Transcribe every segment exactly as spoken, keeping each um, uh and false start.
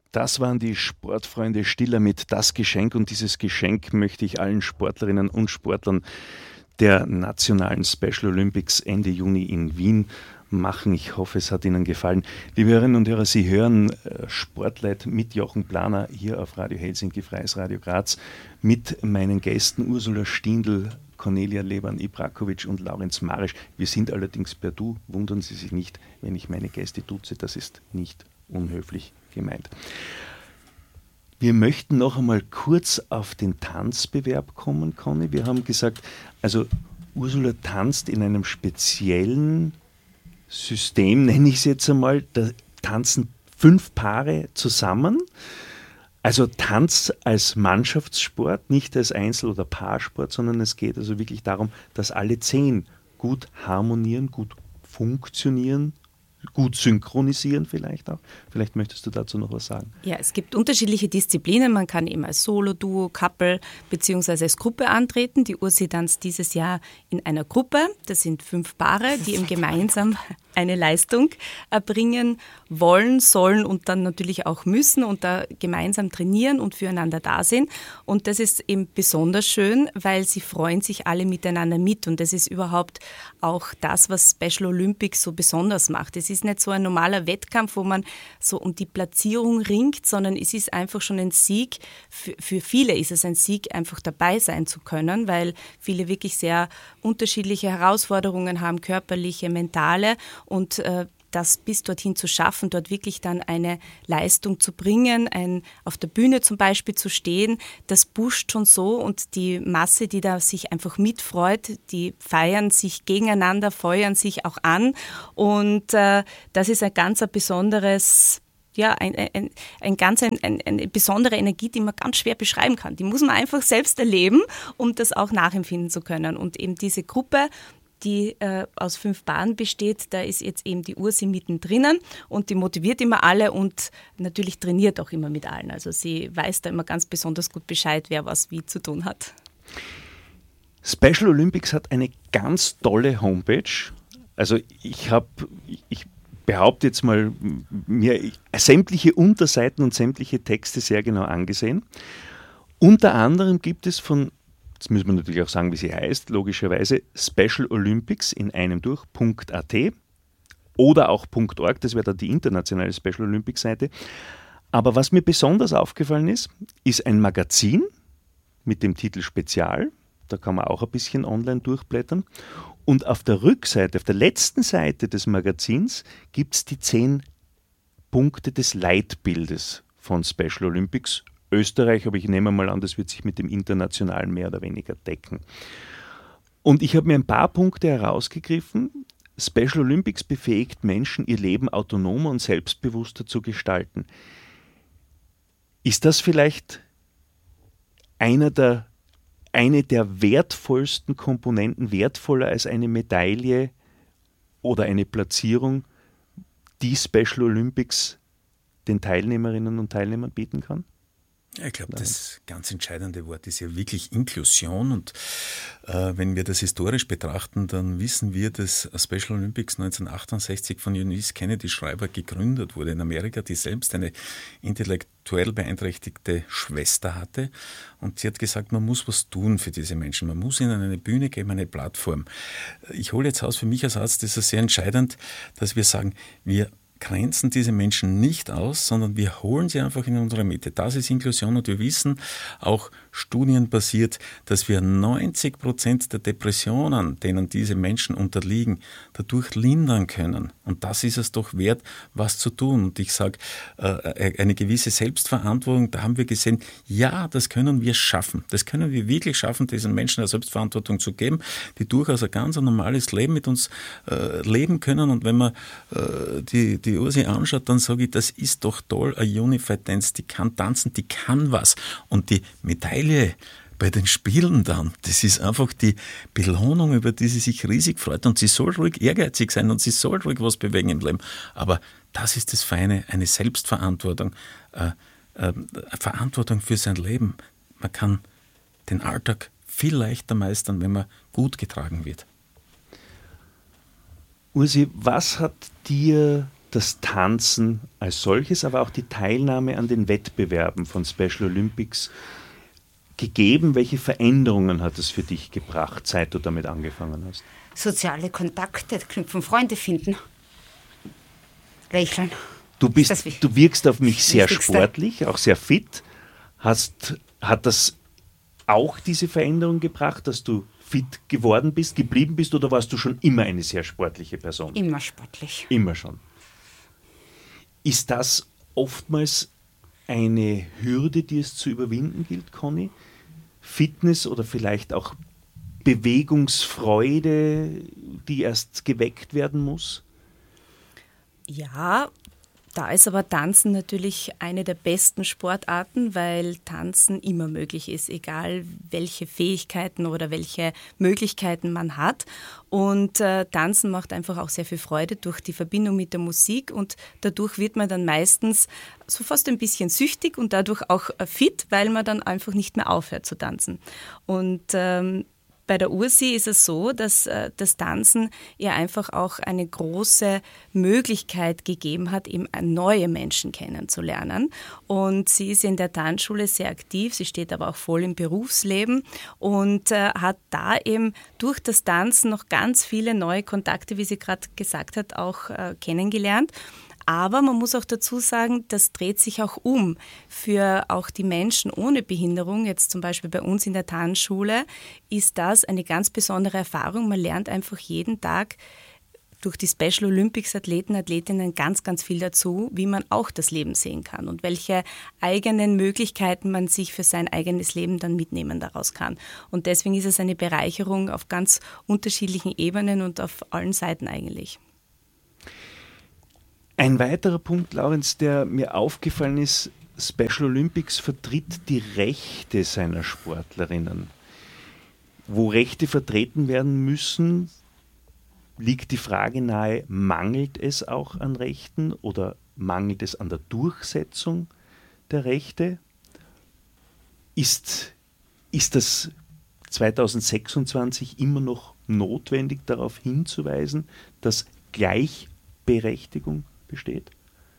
Das waren die Sportfreunde Stiller mit Das Geschenk, und dieses Geschenk möchte ich allen Sportlerinnen und Sportlern der nationalen Special Olympics Ende Juni in Wien machen. Ich hoffe, es hat Ihnen gefallen. Liebe Hörerinnen und Hörer, Sie hören Sportlight mit Jochen Planer hier auf Radio Helsinki, Freies Radio Graz, mit meinen Gästen Ursula Stindl, Cornelia Leban-Ibrakovic und Laurenz Marisch. Wir sind allerdings per Du. Wundern Sie sich nicht, wenn ich meine Gäste duze. Das ist nicht unhöflich gemeint. Wir möchten noch einmal kurz auf den Tanzbewerb kommen, Conny. Wir haben gesagt, also Ursula tanzt in einem speziellen System, nenne ich es jetzt einmal. Da tanzen fünf Paare zusammen. Also Tanz als Mannschaftssport, nicht als Einzel- oder Paarsport, sondern es geht also wirklich darum, dass alle zehn gut harmonieren, gut funktionieren, gut synchronisieren vielleicht auch. Vielleicht möchtest du dazu noch was sagen. Ja, es gibt unterschiedliche Disziplinen. Man kann eben als Solo, Duo, Couple beziehungsweise als Gruppe antreten. Die Ursi tanzt dieses Jahr in einer Gruppe. Das sind fünf Paare, die eben gemeinsam eine Leistung erbringen wollen, sollen und dann natürlich auch müssen und da gemeinsam trainieren und füreinander da sind. Und das ist eben besonders schön, weil sie freuen sich alle miteinander mit. Und das ist überhaupt auch das, was Special Olympics so besonders macht. Es ist nicht so ein normaler Wettkampf, wo man so um die Platzierung ringt, sondern es ist einfach schon ein Sieg. Für, für viele ist es ein Sieg, einfach dabei sein zu können, weil viele wirklich sehr unterschiedliche Herausforderungen haben, körperliche, mentale. Und äh, das bis dorthin zu schaffen, dort wirklich dann eine Leistung zu bringen, ein, auf der Bühne zum Beispiel zu stehen, das pusht schon so, und die Masse, die da sich einfach mitfreut, die feiern sich gegeneinander, feuern sich auch an, und äh, das ist ein ganz ein besonderes, ja, ein, ein, ein ganz ein, ein, eine besondere Energie, die man ganz schwer beschreiben kann. Die muss man einfach selbst erleben, um das auch nachempfinden zu können. Und eben diese Gruppe, die äh, aus fünf Paaren besteht, da ist jetzt eben die Ursi mittendrin und die motiviert immer alle und natürlich trainiert auch immer mit allen. Also sie weiß da immer ganz besonders gut Bescheid, wer was wie zu tun hat. Special Olympics hat eine ganz tolle Homepage. Also ich habe, ich behaupte jetzt mal, mir sämtliche Unterseiten und sämtliche Texte sehr genau angesehen. Unter anderem gibt es von, jetzt müssen wir natürlich auch sagen, wie sie heißt, logischerweise Special Olympics in einem durch .at oder auch .org, das wäre dann die internationale Special Olympics Seite. Aber was mir besonders aufgefallen ist, ist ein Magazin mit dem Titel Spezial. Da kann man auch ein bisschen online durchblättern. Und auf der Rückseite, auf der letzten Seite des Magazins gibt es die zehn Punkte des Leitbildes von Special Olympics Österreich, aber ich nehme mal an, das wird sich mit dem Internationalen mehr oder weniger decken. Und ich habe mir ein paar Punkte herausgegriffen. Special Olympics befähigt Menschen, ihr Leben autonomer und selbstbewusster zu gestalten. Ist das vielleicht einer der, eine der wertvollsten Komponenten, wertvoller als eine Medaille oder eine Platzierung, die Special Olympics den Teilnehmerinnen und Teilnehmern bieten kann? Ja, ich glaube, das ganz entscheidende Wort ist ja wirklich Inklusion, und äh, wenn wir das historisch betrachten, dann wissen wir, dass Special Olympics neunzehnhundertachtundsechzig von Eunice Kennedy Shriver gegründet wurde in Amerika, die selbst eine intellektuell beeinträchtigte Schwester hatte, und sie hat gesagt, man muss was tun für diese Menschen, man muss ihnen eine Bühne geben, eine Plattform. Ich hole jetzt aus, für mich als Arzt ist es sehr entscheidend, dass wir sagen, wir grenzen diese Menschen nicht aus, sondern wir holen sie einfach in unsere Mitte. Das ist Inklusion, und wir wissen, auch studienbasiert, dass wir neunzig Prozent der Depressionen, denen diese Menschen unterliegen, dadurch lindern können. Und das ist es doch wert, was zu tun. Und ich sage, eine gewisse Selbstverantwortung, da haben wir gesehen, ja, das können wir schaffen. Das können wir wirklich schaffen, diesen Menschen eine Selbstverantwortung zu geben, die durchaus ein ganz normales Leben mit uns äh, leben können. Und wenn man äh, die, die Ursi anschaut, dann sage ich, das ist doch toll, eine Unified Dance, die kann tanzen, die kann was. Und die Medaille bei den Spielen dann, das ist einfach die Belohnung, über die sie sich riesig freut, und sie soll ruhig ehrgeizig sein und sie soll ruhig was bewegen im Leben. Aber das ist das Feine, eine Selbstverantwortung, äh, äh, Verantwortung für sein Leben. Man kann den Alltag viel leichter meistern, wenn man gut getragen wird. Ursi, was hat dir das Tanzen als solches, aber auch die Teilnahme an den Wettbewerben von Special Olympics gegeben? Welche Veränderungen hat es für dich gebracht, seit du damit angefangen hast? Soziale Kontakte knüpfen, Freunde finden, lächeln. Du, bist, du wirkst auf mich sehr Wichtigste. sportlich, auch sehr fit. Hast, hat das auch diese Veränderung gebracht, dass du fit geworden bist, geblieben bist, oder warst du schon immer eine sehr sportliche Person? Immer sportlich. Immer schon. Ist das oftmals eine Hürde, die es zu überwinden gilt, Conny? Fitness oder vielleicht auch Bewegungsfreude, die erst geweckt werden muss? Ja, da ist aber Tanzen natürlich eine der besten Sportarten, weil Tanzen immer möglich ist, egal welche Fähigkeiten oder welche Möglichkeiten man hat. Und äh, Tanzen macht einfach auch sehr viel Freude durch die Verbindung mit der Musik, und dadurch wird man dann meistens so fast ein bisschen süchtig und dadurch auch äh, fit, weil man dann einfach nicht mehr aufhört zu tanzen. Und ähm, bei der Ursi ist es so, dass äh, das Tanzen ihr einfach auch eine große Möglichkeit gegeben hat, eben neue Menschen kennenzulernen. Und sie ist in der Tanzschule sehr aktiv, sie steht aber auch voll im Berufsleben und äh, hat da eben durch das Tanzen noch ganz viele neue Kontakte, wie sie gerade gesagt hat, auch äh, kennengelernt. Aber man muss auch dazu sagen, das dreht sich auch um für auch die Menschen ohne Behinderung. Jetzt zum Beispiel bei uns in der Tanzschule ist das eine ganz besondere Erfahrung. Man lernt einfach jeden Tag durch die Special Olympics Athleten, Athletinnen ganz, ganz viel dazu, wie man auch das Leben sehen kann und welche eigenen Möglichkeiten man sich für sein eigenes Leben dann mitnehmen daraus kann. Und deswegen ist es eine Bereicherung auf ganz unterschiedlichen Ebenen und auf allen Seiten eigentlich. Ein weiterer Punkt, Laurenz, der mir aufgefallen ist: Special Olympics vertritt die Rechte seiner Sportlerinnen. Wo Rechte vertreten werden müssen, liegt die Frage nahe, mangelt es auch an Rechten oder mangelt es an der Durchsetzung der Rechte? Ist, ist das zweitausendsechsundzwanzig immer noch notwendig, darauf hinzuweisen, dass Gleichberechtigung besteht?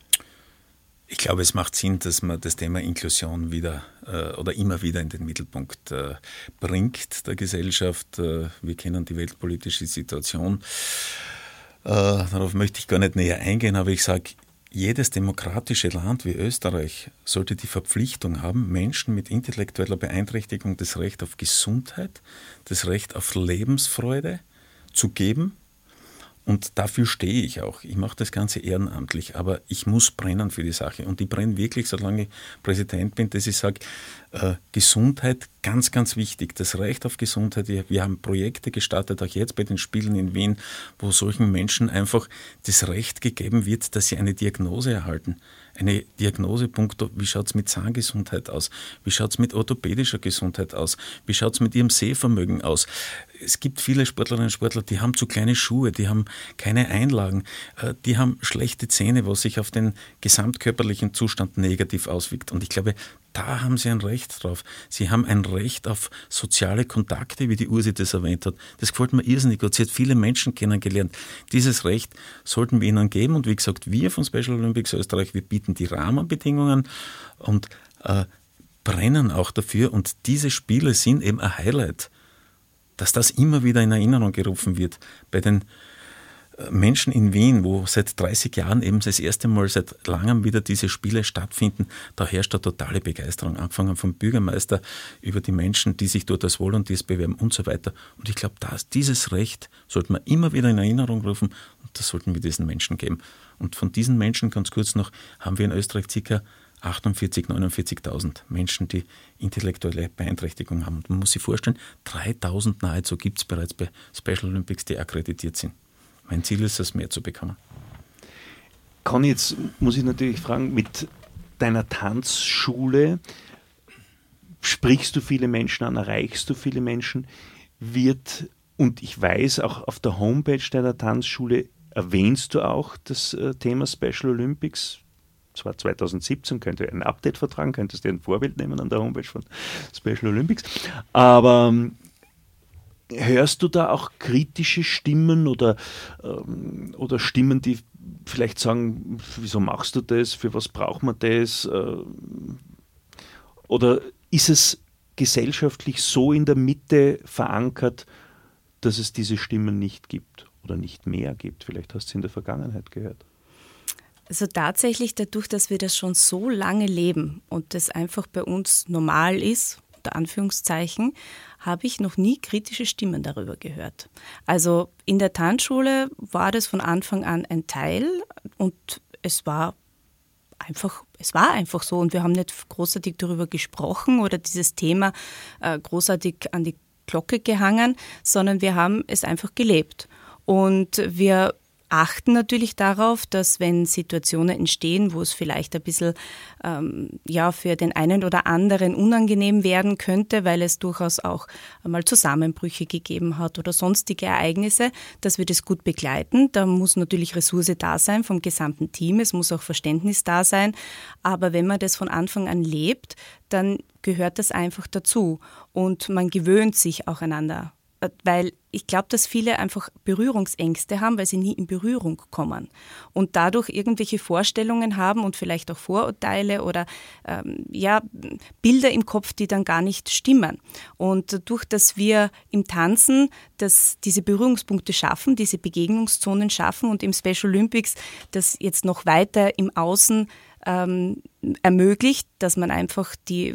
Ich glaube, es macht Sinn, dass man das Thema Inklusion wieder äh, oder immer wieder in den Mittelpunkt äh, bringt der Gesellschaft. Äh, wir kennen die weltpolitische Situation. Äh, darauf möchte ich gar nicht näher eingehen, aber ich sage, jedes demokratische Land wie Österreich sollte die Verpflichtung haben, Menschen mit intellektueller Beeinträchtigung das Recht auf Gesundheit, das Recht auf Lebensfreude zu geben. Und dafür stehe ich auch. Ich mache das Ganze ehrenamtlich, aber ich muss brennen für die Sache. Und ich brenne wirklich, solange ich Präsident bin, dass ich sage, äh, Gesundheit, ganz, ganz wichtig. Das Recht auf Gesundheit. Wir haben Projekte gestartet, auch jetzt bei den Spielen in Wien, wo solchen Menschen einfach das Recht gegeben wird, dass sie eine Diagnose erhalten. Eine Diagnose, punkto, wie schaut es mit Zahngesundheit aus? Wie schaut es mit orthopädischer Gesundheit aus? Wie schaut es mit ihrem Sehvermögen aus? Es gibt viele Sportlerinnen und Sportler, die haben zu kleine Schuhe, die haben keine Einlagen, die haben schlechte Zähne, was sich auf den gesamtkörperlichen Zustand negativ auswirkt. Und ich glaube, da haben sie ein Recht drauf. Sie haben ein Recht auf soziale Kontakte, wie die Ursi das erwähnt hat. Das gefällt mir irrsinnig gut. Sie hat viele Menschen kennengelernt. Dieses Recht sollten wir ihnen geben. Und wie gesagt, wir von Special Olympics Österreich, wir bieten die Rahmenbedingungen und äh, brennen auch dafür. Und diese Spiele sind eben ein Highlight, dass das immer wieder in Erinnerung gerufen wird bei den Menschen in Wien, wo seit dreißig Jahren eben das erste Mal seit langem wieder diese Spiele stattfinden. Da herrscht eine totale Begeisterung, angefangen vom Bürgermeister über die Menschen, die sich dort als Volunteers bewerben und so weiter. Und ich glaube, dieses Recht sollte man immer wieder in Erinnerung rufen und das sollten wir diesen Menschen geben. Und von diesen Menschen, ganz kurz noch, haben wir in Österreich ca. achtundvierzigtausend, neunundvierzigtausend Menschen, die intellektuelle Beeinträchtigung haben. Und man muss sich vorstellen, dreitausend nahezu gibt es bereits bei Special Olympics, die akkreditiert sind. Mein Ziel ist es, mehr zu bekommen. Conny, jetzt muss ich natürlich fragen, mit deiner Tanzschule sprichst du viele Menschen an, erreichst du viele Menschen, wird, und ich weiß, auch auf der Homepage deiner Tanzschule erwähnst du auch das äh, Thema Special Olympics. Zwar zweitausendsiebzehn, könnt ihr ein Update vertragen, könntest dir ein Vorbild nehmen an der Homepage von Special Olympics, aber hörst du da auch kritische Stimmen oder, ähm, oder Stimmen, die vielleicht sagen, wieso machst du das, für was braucht man das? Oder ist es gesellschaftlich so in der Mitte verankert, dass es diese Stimmen nicht gibt oder nicht mehr gibt? Vielleicht hast du es in der Vergangenheit gehört. Also tatsächlich dadurch, dass wir das schon so lange leben und das einfach bei uns normal ist, unter Anführungszeichen, habe ich noch nie kritische Stimmen darüber gehört. Also in der Tanzschule war das von Anfang an ein Teil und es war einfach, es war einfach so und wir haben nicht großartig darüber gesprochen oder dieses Thema äh, großartig an die Glocke gehangen, sondern wir haben es einfach gelebt. Und wir achten natürlich darauf, dass wenn Situationen entstehen, wo es vielleicht ein bisschen ähm, ja, für den einen oder anderen unangenehm werden könnte, weil es durchaus auch einmal Zusammenbrüche gegeben hat oder sonstige Ereignisse, dass wir das gut begleiten. Da muss natürlich Ressource da sein vom gesamten Team, es muss auch Verständnis da sein. Aber wenn man das von Anfang an lebt, dann gehört das einfach dazu und man gewöhnt sich auch einander. Weil ich glaube, dass viele einfach Berührungsängste haben, weil sie nie in Berührung kommen und dadurch irgendwelche Vorstellungen haben und vielleicht auch Vorurteile oder ähm, ja, Bilder im Kopf, die dann gar nicht stimmen. Und dadurch, dass wir im Tanzen dass diese Berührungspunkte schaffen, diese Begegnungszonen schaffen und im Special Olympics das jetzt noch weiter im Außen ähm, ermöglicht, dass man einfach die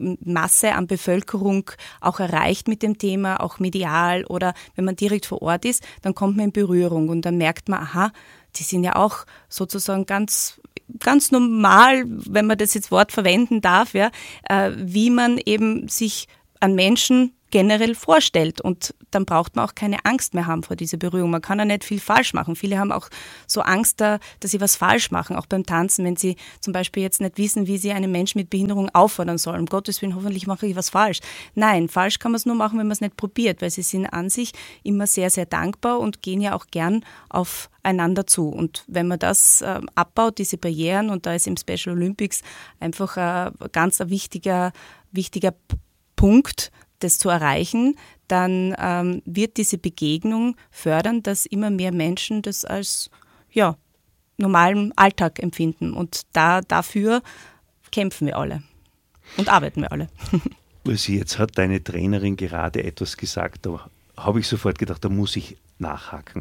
Masse an Bevölkerung auch erreicht mit dem Thema, auch medial oder wenn man direkt vor Ort ist, dann kommt man in Berührung und dann merkt man, aha, die sind ja auch sozusagen ganz, ganz normal, wenn man das jetzt Wort verwenden darf, ja, äh, wie man eben sich an Menschen generell vorstellt und dann braucht man auch keine Angst mehr haben vor dieser Berührung. Man kann ja nicht viel falsch machen. Viele haben auch so Angst da, dass sie was falsch machen, auch beim Tanzen, wenn sie zum Beispiel jetzt nicht wissen, wie sie einen Menschen mit Behinderung auffordern sollen. Um Gottes Willen, hoffentlich mache ich was falsch. Nein, falsch kann man es nur machen, wenn man es nicht probiert, weil sie sind an sich immer sehr, sehr dankbar und gehen ja auch gern aufeinander zu. Und wenn man das äh, abbaut, diese Barrieren, und da ist im Special Olympics einfach ein äh, ganz ein wichtiger, wichtiger Punkt, das zu erreichen, dann ähm, wird diese Begegnung fördern, dass immer mehr Menschen das als ja, normalen Alltag empfinden. Und da, dafür kämpfen wir alle und arbeiten wir alle. Ursi, jetzt hat deine Trainerin gerade etwas gesagt, da habe ich sofort gedacht, da muss ich nachhaken.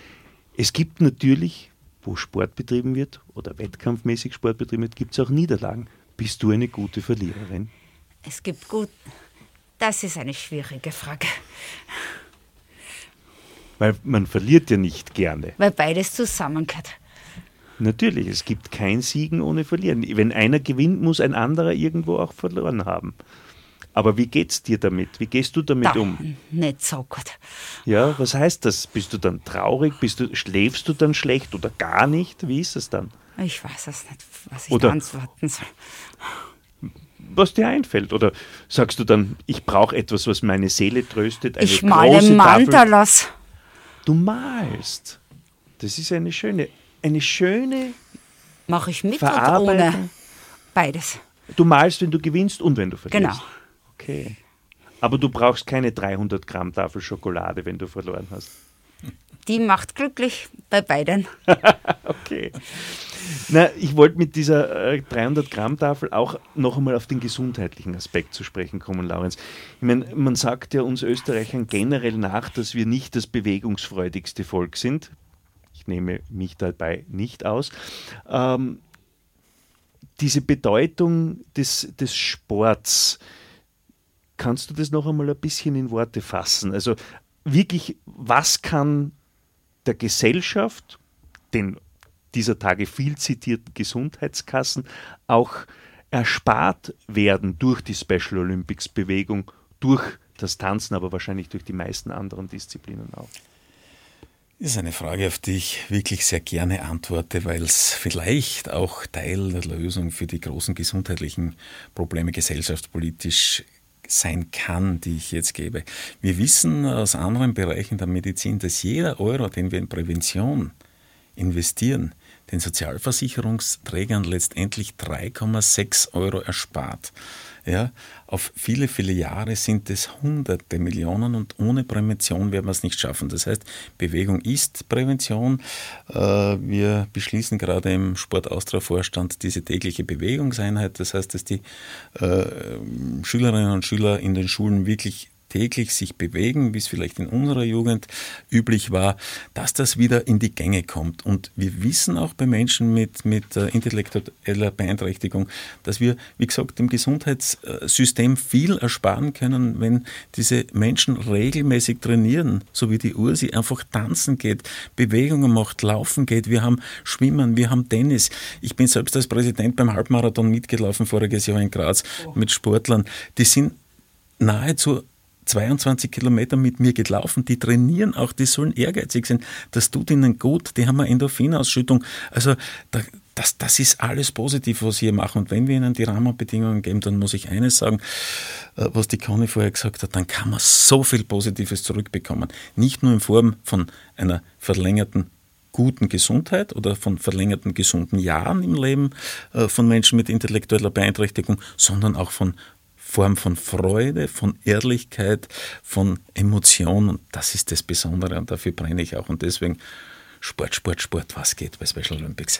Es gibt natürlich, wo Sport betrieben wird oder wettkampfmäßig Sport betrieben wird, gibt es auch Niederlagen. Bist du eine gute Verliererin? Es gibt gut. Das ist eine schwierige Frage. Weil man verliert ja nicht gerne. Weil beides zusammengehört. Natürlich, es gibt kein Siegen ohne Verlieren. Wenn einer gewinnt, muss ein anderer irgendwo auch verloren haben. Aber wie geht's dir damit? Wie gehst du damit da, um? Nicht so gut. Ja, was heißt das? Bist du dann traurig? Bist du, schläfst du dann schlecht oder gar nicht? Wie ist es dann? Ich weiß es nicht, was ich oder, antworten soll. Was dir einfällt. Oder sagst du dann, ich brauche etwas, was meine Seele tröstet? Eine ich male große Mandalas. Tafel. Du malst. Das ist eine schöne, eine schöne Mache ich mit oder ohne? Beides. Du malst, wenn du gewinnst und wenn du verlierst. Genau. Okay. Aber du brauchst keine dreihundert Gramm Tafel Schokolade, wenn du verloren hast. Die macht glücklich bei beiden. Okay. Na, ich wollte mit dieser äh, dreihundert Gramm Tafel auch noch einmal auf den gesundheitlichen Aspekt zu sprechen kommen, Laurenz. Ich meine, man sagt ja uns Österreichern generell nach, dass wir nicht das bewegungsfreudigste Volk sind. Ich nehme mich dabei nicht aus. Ähm, diese Bedeutung des, des Sports, kannst du das noch einmal ein bisschen in Worte fassen? Also wirklich, was kann der Gesellschaft, den dieser Tage viel zitierten Gesundheitskassen, auch erspart werden durch die Special Olympics Bewegung, durch das Tanzen, aber wahrscheinlich durch die meisten anderen Disziplinen auch? Das ist eine Frage, auf die ich wirklich sehr gerne antworte, weil es vielleicht auch Teil der Lösung für die großen gesundheitlichen Probleme gesellschaftspolitisch sein kann, die ich jetzt gebe. Wir wissen aus anderen Bereichen der Medizin, dass jeder Euro, den wir in Prävention investieren, den Sozialversicherungsträgern letztendlich drei Komma sechs Euro erspart. Ja, auf viele, viele Jahre sind es hunderte Millionen und ohne Prävention werden wir es nicht schaffen. Das heißt, Bewegung ist Prävention. Wir beschließen gerade im Sport Austria Vorstand diese tägliche Bewegungseinheit. Das heißt, dass die Schülerinnen und Schüler in den Schulen wirklich täglich sich bewegen, wie es vielleicht in unserer Jugend üblich war, dass das wieder in die Gänge kommt. Und wir wissen auch bei Menschen mit, mit äh, intellektueller Beeinträchtigung, dass wir, wie gesagt, dem Gesundheitssystem viel ersparen können, wenn diese Menschen regelmäßig trainieren, so wie die Ursi einfach tanzen geht, Bewegungen macht, laufen geht. Wir haben Schwimmen, wir haben Tennis. Ich bin selbst als Präsident beim Halbmarathon mitgelaufen voriges Jahr in Graz mit Sportlern. Die sind nahezu zweiundzwanzig Kilometer mit mir gelaufen, die trainieren auch, die sollen ehrgeizig sein, das tut ihnen gut, die haben eine Endorphinausschüttung, also da, das, das ist alles positiv, was wir machen und wenn wir ihnen die Rahmenbedingungen geben, dann muss ich eines sagen, was die Conny vorher gesagt hat, dann kann man so viel Positives zurückbekommen, nicht nur in Form von einer verlängerten guten Gesundheit oder von verlängerten gesunden Jahren im Leben von Menschen mit intellektueller Beeinträchtigung, sondern auch von Form von Freude, von Ehrlichkeit, von Emotion und das ist das Besondere und dafür brenne ich auch und deswegen Sport, Sport, Sport, was geht bei Special Olympics.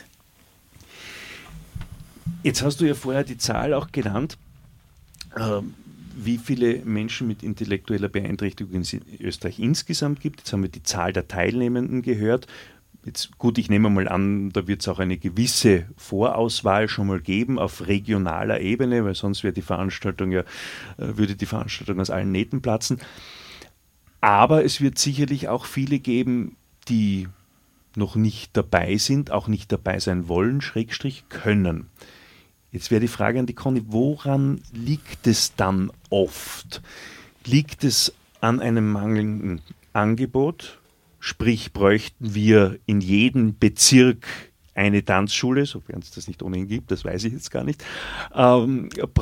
Jetzt hast du ja vorher die Zahl auch genannt, äh, wie viele Menschen mit intellektueller Beeinträchtigung es in Österreich insgesamt gibt. Jetzt haben wir die Zahl der Teilnehmenden gehört. Jetzt, gut, ich nehme mal an, da wird es auch eine gewisse Vorauswahl schon mal geben auf regionaler Ebene, weil sonst wäre die Veranstaltung ja, würde die Veranstaltung aus allen Nähten platzen. Aber es wird sicherlich auch viele geben, die noch nicht dabei sind, auch nicht dabei sein wollen, Schrägstrich können. Jetzt wäre die Frage an die Conny, woran liegt es dann oft? Liegt es an einem mangelnden Angebot? Sprich, bräuchten wir in jedem Bezirk eine Tanzschule, sofern es das nicht ohnehin gibt, das weiß ich jetzt gar nicht. Ähm,